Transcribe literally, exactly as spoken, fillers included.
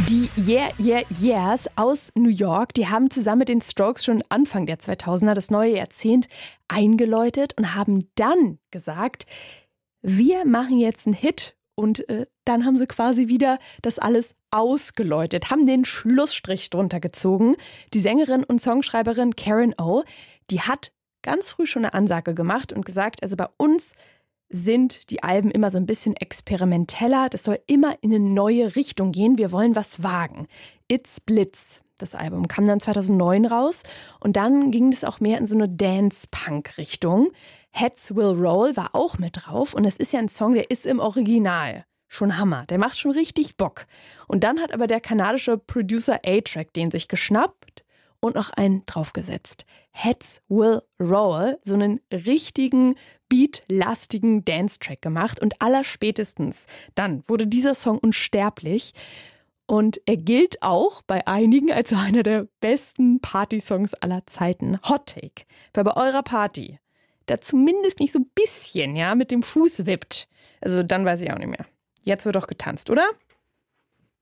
Die Yeah, Yeah, Yeahs aus New York, die haben zusammen mit den Strokes schon Anfang der zweitausender das neue Jahrzehnt eingeläutet und haben dann gesagt, wir machen jetzt einen Hit. Und äh, dann haben sie quasi wieder das alles ausgeläutet, haben den Schlussstrich drunter gezogen. Die Sängerin und Songschreiberin Karen O, die hat ganz früh schon eine Ansage gemacht und gesagt, also bei uns sind die Alben immer so ein bisschen experimenteller. Das soll immer in eine neue Richtung gehen. Wir wollen was wagen. It's Blitz, das Album, kam dann zweitausendneun raus. Und dann ging es auch mehr in so eine Dance-Punk-Richtung. Heads Will Roll war auch mit drauf. Und das ist ja ein Song, der ist im Original schon Hammer. Der macht schon richtig Bock. Und dann hat aber der kanadische Producer A-Track den sich geschnappt und noch einen draufgesetzt. Heads Will Roll, so einen richtigen beatlastigen Dance-Track gemacht. Und allerspätestens dann wurde dieser Song unsterblich. Und er gilt auch bei einigen als einer der besten Party-Songs aller Zeiten. Hot Take. Wer bei eurer Party da zumindest nicht so ein bisschen ja, mit dem Fuß wippt, also dann weiß ich auch nicht mehr. Jetzt wird doch getanzt, oder?